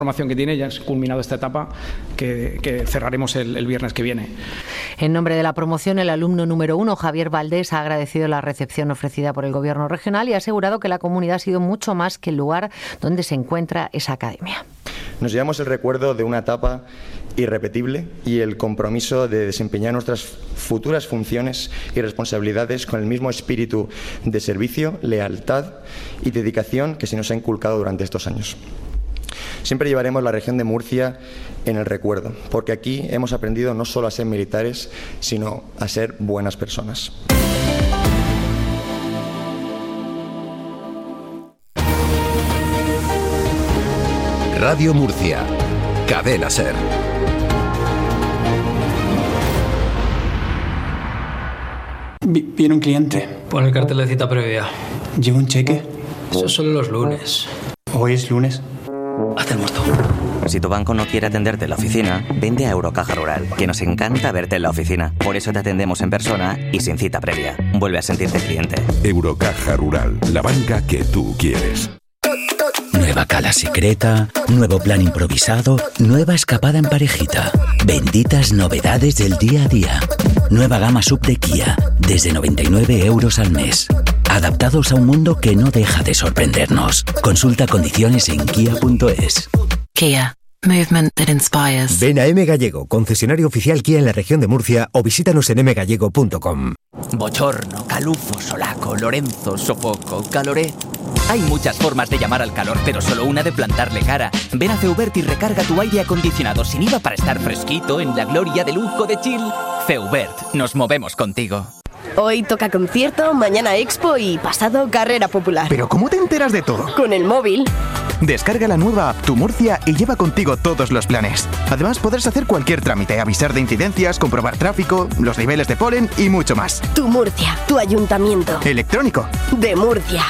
Formación que tiene, ya has culminado esta etapa que cerraremos el viernes que viene. En nombre de la promoción, el alumno número 1, Javier Valdés, ha agradecido la recepción ofrecida por el Gobierno regional y ha asegurado que la comunidad ha sido mucho más que el lugar donde se encuentra esa academia. Nos llevamos el recuerdo de una etapa irrepetible y el compromiso de desempeñar nuestras futuras funciones y responsabilidades con el mismo espíritu de servicio, lealtad y dedicación que se nos ha inculcado durante estos años. Siempre llevaremos la región de Murcia en el recuerdo, porque aquí hemos aprendido no solo a ser militares, sino a ser buenas personas. Radio Murcia, Cadena SER. Viene un cliente. Pon el cartel de cita previa. ¿Lleva un cheque? Eso solo los lunes. Hoy es lunes. Haz el muerto. Si tu banco no quiere atenderte en la oficina, vente a Eurocaja Rural, que nos encanta verte en la oficina. Por eso te atendemos en persona y sin cita previa. Vuelve a sentirte cliente. Eurocaja Rural, la banca que tú quieres. Nueva cala secreta, nuevo plan improvisado, nueva escapada en parejita. Benditas novedades del día a día. Nueva gama SUV de Kia, desde 99 € al mes. Adaptados a un mundo que no deja de sorprendernos. Consulta condiciones en kia.es. Kia. Movement that inspires. Ven a M Gallego, concesionario oficial Kia en la región de Murcia, o visítanos en mgallego.com. Bochorno, calufo, solaco, Lorenzo, sofoco, caloré. Hay muchas formas de llamar al calor, pero solo una de plantarle cara. Ven a Feubert y recarga tu aire acondicionado sin IVA para estar fresquito en la gloria de lujo de chill. Feubert, nos movemos contigo. Hoy toca concierto, mañana expo y pasado carrera popular. ¿Pero cómo te enteras de todo? Con el móvil. Descarga la nueva app Tu Murcia y lleva contigo todos los planes. Además podrás hacer cualquier trámite, avisar de incidencias, comprobar tráfico, los niveles de polen y mucho más. Tu Murcia, tu ayuntamiento. Electrónico. De Murcia.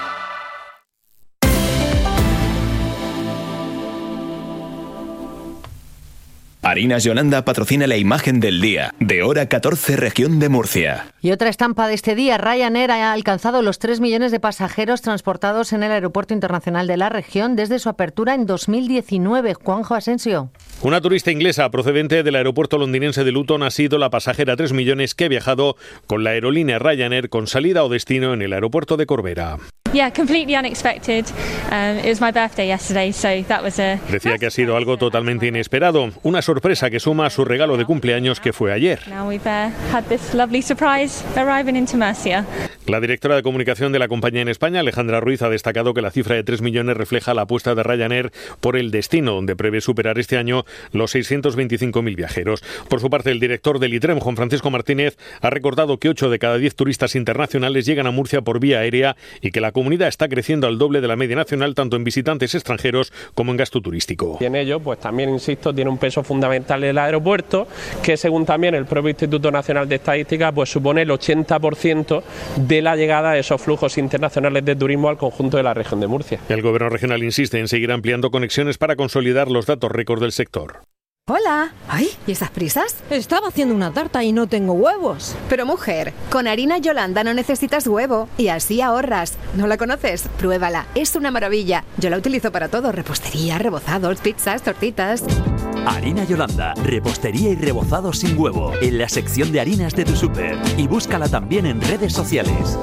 Harinas Yolanda patrocina la imagen del día, de hora 14, región de Murcia. Y otra estampa de este día, Ryanair ha alcanzado los 3 millones de pasajeros transportados en el Aeropuerto Internacional de la región desde su apertura en 2019. Juanjo Asensio. Una turista inglesa procedente del aeropuerto londinense de Luton ha sido la pasajera 3 millones que ha viajado con la aerolínea Ryanair con salida o destino en el aeropuerto de Corbera. Yeah, completely unexpected. It was my birthday yesterday, so that was a... Decía que ha sido algo totalmente inesperado, una sorpresa que suma a su regalo de cumpleaños que fue ayer. Now we've had this lovely surprise arriving into Murcia. La directora de comunicación de la compañía en España, Alejandra Ruiz, ha destacado que la cifra de 3 millones refleja la apuesta de Ryanair por el destino, donde prevé superar este año los 625.000 viajeros. Por su parte, el director del ITREM, Juan Francisco Martínez, ha recordado que 8 de cada 10 turistas internacionales llegan a Murcia por vía aérea y que la comunidad está creciendo al doble de la media nacional, tanto en visitantes extranjeros como en gasto turístico. Y en ello, pues también, insisto, tiene un peso fundamental el aeropuerto, que según también el propio Instituto Nacional de Estadística, pues supone el 80% de la llegada de esos flujos internacionales de turismo al conjunto de la región de Murcia. El Gobierno regional insiste en seguir ampliando conexiones para consolidar los datos récord del sector. Hola. Ay, ¿y esas prisas? Estaba haciendo una tarta y no tengo huevos. Pero mujer, con harina Yolanda no necesitas huevo y así ahorras. ¿No la conoces? Pruébala, es una maravilla. Yo la utilizo para todo, repostería, rebozados, pizzas, tortitas. Harina Yolanda, repostería y rebozados sin huevo, en la sección de harinas de tu súper. Y búscala también en redes sociales.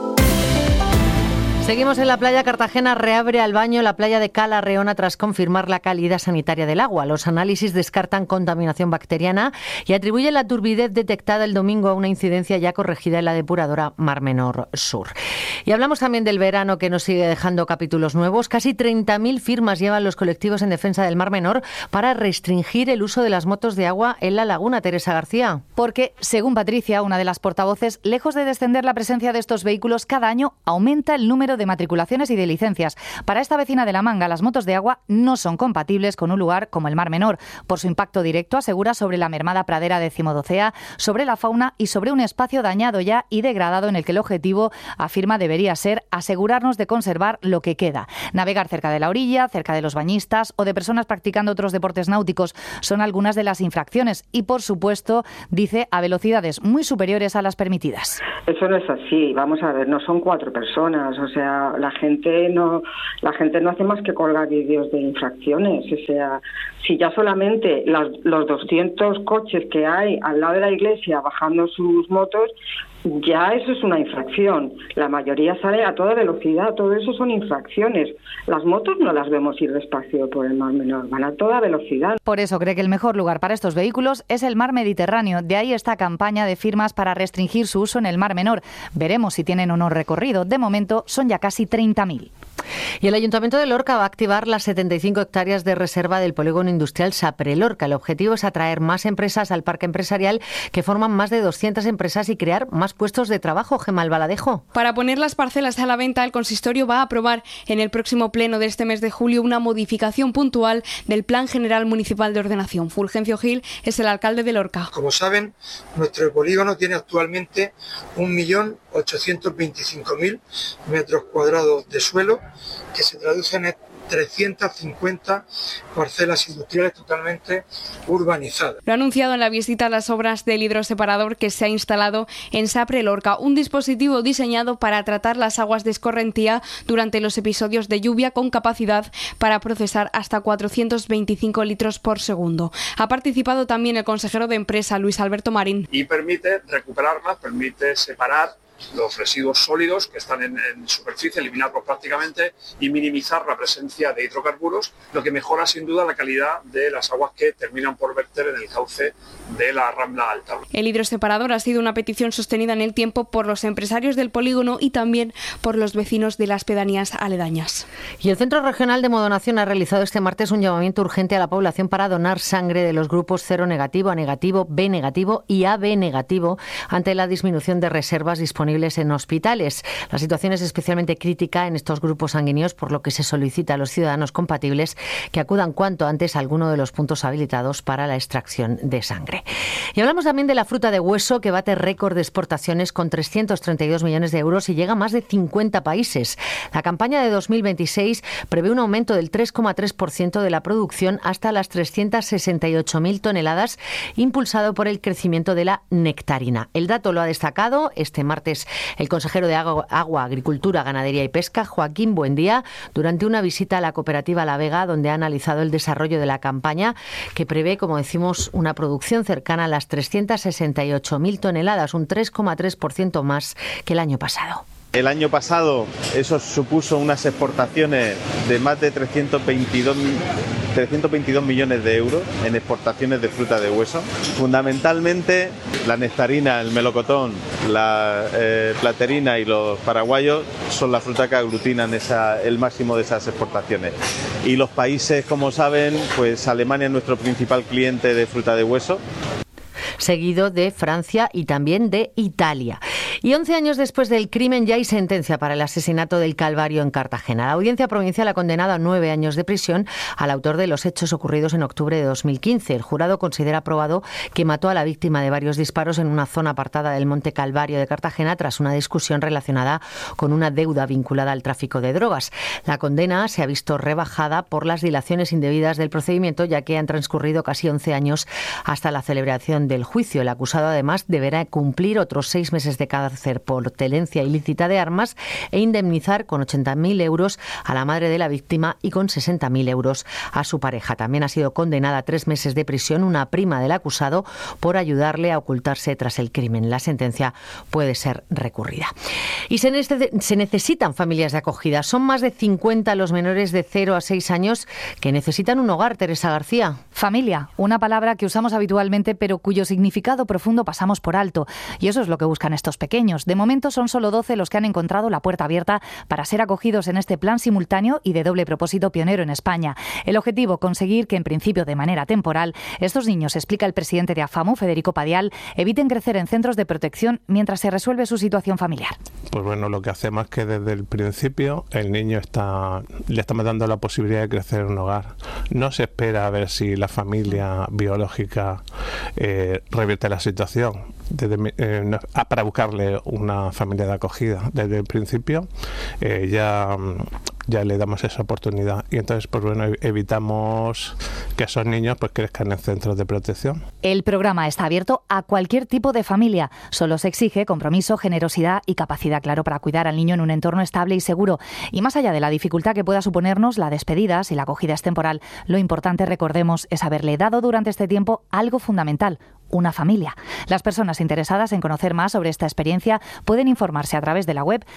Seguimos en la playa. Cartagena reabre al baño la playa de Cala Reona tras confirmar la calidad sanitaria del agua. Los análisis descartan contaminación bacteriana y atribuyen la turbidez detectada el domingo a una incidencia ya corregida en la depuradora Mar Menor Sur. Y hablamos también del verano, que nos sigue dejando capítulos nuevos. Casi 30.000 firmas llevan los colectivos en defensa del Mar Menor para restringir el uso de las motos de agua en la laguna. Teresa García. Porque, según Patricia, una de las portavoces, lejos de descender la presencia de estos vehículos, cada año aumenta el número de matriculaciones y de licencias. Para esta vecina de La Manga, las motos de agua no son compatibles con un lugar como el Mar Menor, por su impacto directo, asegura, sobre la mermada pradera decimodocea, sobre la fauna y sobre un espacio dañado ya y degradado en el que el objetivo, afirma, debería ser asegurarnos de conservar lo que queda. Navegar cerca de la orilla, cerca de los bañistas o de personas practicando otros deportes náuticos son algunas de las infracciones y, por supuesto, dice, a velocidades muy superiores a las permitidas. Eso no es así. Vamos a ver, no son 4 personas, o sea, sea, la gente no hace más que colgar vídeos de infracciones. O sea, si ya solamente los 200 coches que hay al lado de la iglesia bajando sus motos, ya eso es una infracción. La mayoría sale a toda velocidad, todo eso son infracciones. Las motos no las vemos ir despacio por el Mar Menor, van a toda velocidad. Por eso cree que el mejor lugar para estos vehículos es el mar Mediterráneo. De ahí esta campaña de firmas para restringir su uso en el Mar Menor. Veremos si tienen o no recorrido. De momento son ya casi 30.000. Y el Ayuntamiento de Lorca va a activar las 75 hectáreas de reserva del polígono industrial Sapre Lorca. El objetivo es atraer más empresas al parque empresarial, que forman más de 200 empresas, y crear más puestos de trabajo. Gemma Albaladejo. Para poner las parcelas a la venta, el consistorio va a aprobar en el próximo pleno de este mes de julio una modificación puntual del Plan General Municipal de Ordenación. Fulgencio Gil es el alcalde de Lorca. Como saben, nuestro polígono tiene actualmente 1.825.000 metros cuadrados de suelo, que se traducen en 350 parcelas industriales totalmente urbanizadas. Lo ha anunciado en la visita a las obras del hidroseparador que se ha instalado en Sapre Lorca, un dispositivo diseñado para tratar las aguas de escorrentía durante los episodios de lluvia, con capacidad para procesar hasta 425 litros por segundo. Ha participado también el consejero de Empresa, Luis Alberto Marín. Y permite recuperarlas, permite separar los residuos sólidos que están en superficie, eliminarlos prácticamente y minimizar la presencia de hidrocarburos, lo que mejora sin duda la calidad de las aguas que terminan por verter en el cauce de la Rambla Alta. El hidroseparador ha sido una petición sostenida en el tiempo por los empresarios del polígono y también por los vecinos de las pedanías aledañas. Y el Centro Regional de Modonación ha realizado este martes un llamamiento urgente a la población para donar sangre de los grupos 0 negativo, A negativo, B negativo y AB negativo ante la disminución de reservas disponibles en hospitales. La situación es especialmente crítica en estos grupos sanguíneos, por lo que se solicita a los ciudadanos compatibles que acudan cuanto antes a alguno de los puntos habilitados para la extracción de sangre. Y hablamos también de la fruta de hueso, que bate récord de exportaciones con 332 millones de euros y llega a más de 50 países. La campaña de 2026 prevé un aumento del 3,3% de la producción hasta las 368.000 toneladas, impulsado por el crecimiento de la nectarina. El dato lo ha destacado este martes el consejero de Agua, Agricultura, Ganadería y Pesca, Joaquín Buendía, durante una visita a la cooperativa La Vega, donde ha analizado el desarrollo de la campaña, que prevé, como decimos, una producción cercana a las 368.000 toneladas, un 3,3% más que el año pasado. El año pasado eso supuso unas exportaciones de más de 322 millones de euros en exportaciones de fruta de hueso. Fundamentalmente la nectarina, el melocotón, la platerina y los paraguayos son la fruta que aglutinan el máximo de esas exportaciones. Y los países, como saben, pues Alemania es nuestro principal cliente de fruta de hueso, seguido de Francia y también de Italia. Y 11 años después del crimen ya hay sentencia para el asesinato del Calvario en Cartagena. La Audiencia Provincial ha condenado a 9 años de prisión al autor de los hechos ocurridos en octubre de 2015. El jurado considera probado que mató a la víctima de varios disparos en una zona apartada del Monte Calvario de Cartagena tras una discusión relacionada con una deuda vinculada al tráfico de drogas. La condena se ha visto rebajada por las dilaciones indebidas del procedimiento, ya que han transcurrido casi 11 años hasta la celebración del juicio. El acusado, además, deberá cumplir otros 6 meses de cárcel por tenencia ilícita de armas e indemnizar con 80.000 euros a la madre de la víctima y con 60.000 euros a su pareja. También ha sido condenada a 3 meses de prisión una prima del acusado por ayudarle a ocultarse tras el crimen. La sentencia puede ser recurrida. Y se necesitan familias de acogida. Son más de 50 los menores de 0 a 6 años que necesitan un hogar. Teresa García. Familia, una palabra que usamos habitualmente, pero cuyo significado profundo pasamos por alto. Y eso es lo que buscan estos pequeños. De momento son solo 12 los que han encontrado la puerta abierta para ser acogidos en este plan simultáneo y de doble propósito pionero en España. El objetivo, conseguir que, en principio de manera temporal, estos niños, explica el presidente de AFAMU, Federico Padial, eviten crecer en centros de protección mientras se resuelve su situación familiar. Pues bueno, lo que hacemos es que desde el principio el niño le estamos dando la posibilidad de crecer en un hogar. No se espera a ver si la familia biológica revierte la situación. Para buscarle una familia de acogida. Desde el principio ya ya le damos esa oportunidad. Y entonces, pues bueno, evitamos que esos niños pues crezcan en centros de protección. El programa está abierto a cualquier tipo de familia. Solo se exige compromiso, generosidad y capacidad, claro, para cuidar al niño en un entorno estable y seguro. Y más allá de la dificultad que pueda suponernos la despedida, si la acogida es temporal, lo importante, recordemos, es haberle dado durante este tiempo algo fundamental: una familia. Las personas interesadas en conocer más sobre esta experiencia pueden informarse a través de la web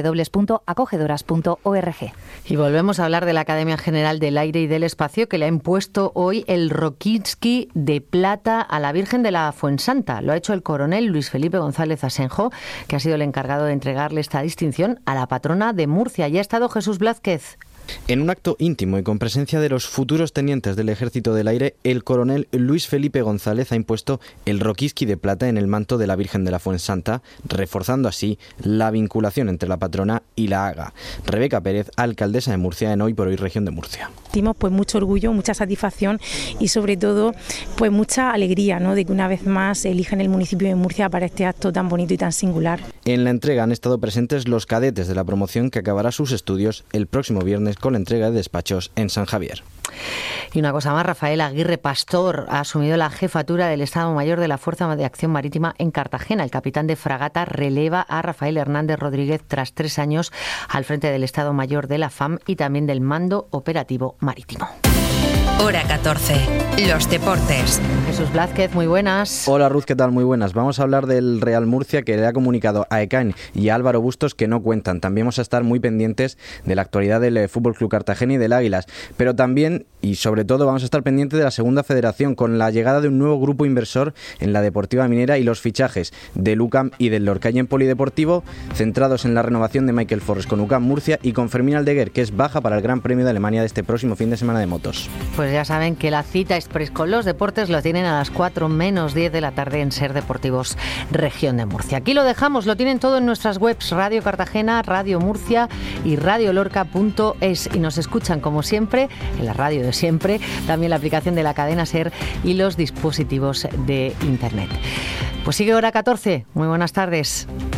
www.acogedoras.org. Y volvemos a hablar de la Academia General del Aire y del Espacio, que le ha impuesto hoy el Rokitsky de plata a la Virgen de la Fuensanta. Lo ha hecho el coronel Luis Felipe González Asenjo, que ha sido el encargado de entregarle esta distinción a la patrona de Murcia. Ya ha estado Jesús Blázquez. En un acto íntimo y con presencia de los futuros tenientes del Ejército del Aire, el coronel Luis Felipe González ha impuesto el Rokitsky de plata en el manto de la Virgen de la Fuensanta, reforzando así la vinculación entre la patrona y la Haga. Rebeca Pérez, alcaldesa de Murcia en Hoy por Hoy Región de Murcia. Sentimos pues mucho orgullo, mucha satisfacción y sobre todo pues mucha alegría, ¿no?, de que una vez más elijan el municipio de Murcia para este acto tan bonito y tan singular. En la entrega han estado presentes los cadetes de la promoción, que acabará sus estudios el próximo viernes con la entrega de despachos en San Javier. Y una cosa más, Rafael Aguirre Pastor ha asumido la jefatura del Estado Mayor de la Fuerza de Acción Marítima en Cartagena. El capitán de fragata releva a Rafael Hernández Rodríguez tras 3 años al frente del Estado Mayor de la FAM y también del Mando Operativo Marítimo. Hora 14. Los deportes. Jesús Blázquez, muy buenas. Hola Ruth, ¿qué tal? Muy buenas. Vamos a hablar del Real Murcia, que le ha comunicado a Ekain y a Álvaro Bustos que no cuentan. También vamos a estar muy pendientes de la actualidad del Fútbol Club Cartagena y del Águilas. Pero también y sobre todo vamos a estar pendientes de la Segunda Federación, con la llegada de un nuevo grupo inversor en la Deportiva Minera y los fichajes del UCAM y del Lorca. Y en polideportivo, centrados en la renovación de Michael Forres con UCAM Murcia y con Fermín Aldeguer, que es baja para el Gran Premio de Alemania de este próximo fin de semana de motos. Pues ya saben que la cita express con los deportes lo tienen a las 4 menos 10 de la tarde en Ser Deportivos Región de Murcia. Aquí lo dejamos, lo tienen todo en nuestras webs: Radio Cartagena, Radio Murcia y radiolorca.es. Y nos escuchan como siempre en la radio de siempre, también la aplicación de la cadena Ser y los dispositivos de internet. Pues sigue Hora 14. Muy buenas tardes.